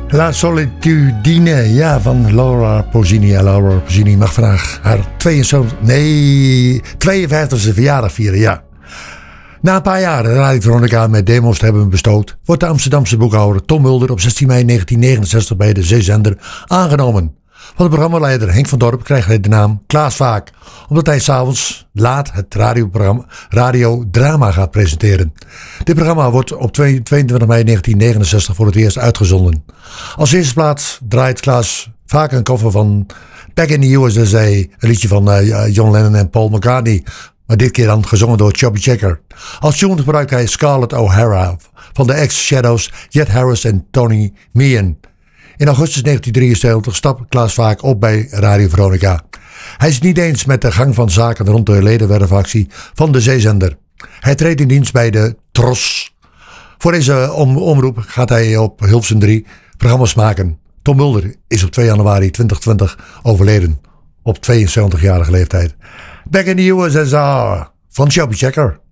La Solitudine, ja, van Laura Pausini. En Laura Pausini mag vandaag haar 52e verjaardag vieren, ja. Na een paar jaar Radio Veronica met demos te hebben bestoot, wordt de Amsterdamse boekhouder Tom Mulder op 16 mei 1969 bij de zeezender aangenomen. Van de programmaleider Henk van Dorp krijgt hij de naam Klaas Vaak, omdat hij s'avonds laat het radiodrama gaat presenteren. Dit programma wordt op 22 mei 1969 voor het eerst uitgezonden. Als eerste plaats draait Klaas Vaak een cover van Back in the USA, een liedje van John Lennon en Paul McCartney, maar dit keer dan gezongen door Chubby Checker. Als tune gebruikt hij Scarlett O'Hara van de ex-Shadows, Jet Harris en Tony Meehan. In augustus 1973 stapt Klaas Vaak op bij Radio Veronica. Hij is het niet eens met de gang van zaken rond de ledenwerfactie van de zeezender. Hij treedt in dienst bij de TROS. Voor deze omroep gaat hij op Hilversum 3 programma's maken. Tom Mulder is op 2 januari 2020 overleden op 72-jarige leeftijd. Back in the USA van Chubby Checker.